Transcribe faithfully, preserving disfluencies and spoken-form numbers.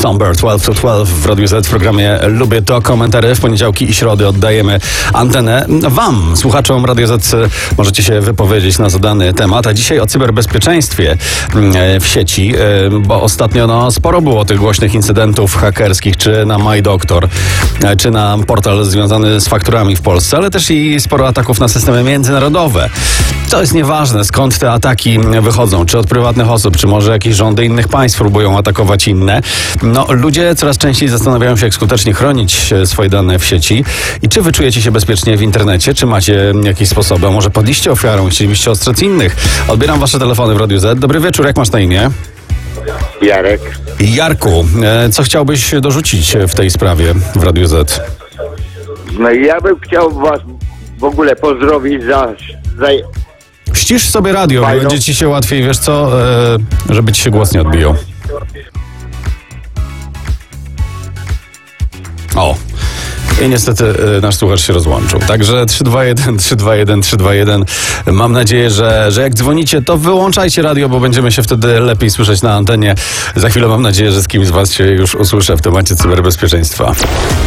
Somber dwanaście to dwanaście w Radiu Z w programie Lubię to. Komentary w poniedziałki i środy oddajemy antenę wam, słuchaczom Radio Z. Możecie się wypowiedzieć na zadany temat, a dzisiaj o cyberbezpieczeństwie w sieci, bo ostatnio no, sporo było tych głośnych incydentów hakerskich, czy na MyDoctor, czy na portal związany z fakturami w Polsce, ale też i sporo ataków na systemy międzynarodowe. To jest nieważne, skąd te ataki wychodzą, czy od prywatnych osób, czy może jakieś rządy innych państw próbują atakować inne. No, ludzie coraz częściej zastanawiają się, jak skutecznie chronić swoje dane w sieci i czy wy czujecie się bezpiecznie w internecie, czy macie jakieś sposoby, a może padliście ofiarą i chcielibyście ostrzec innych. Odbieram wasze telefony w Radiu Z. Dobry wieczór, jak masz na imię? Jarek. Jarku, co chciałbyś dorzucić w tej sprawie w Radiu Z? No i ja bym chciał was w ogóle pozdrowić za... za... Ścisz sobie radio, Fajno. będzie ci się łatwiej, wiesz co, e, żeby ci się głos nie odbijał. O. I niestety e, nasz słuchacz się rozłączył. Także trzy dwa jeden, trzy dwa jeden, trzy dwa jeden. Mam nadzieję, że, że jak dzwonicie, to wyłączajcie radio, bo będziemy się wtedy lepiej słyszeć na antenie. Za chwilę mam nadzieję, że z kimś z was się już usłyszę w temacie cyberbezpieczeństwa.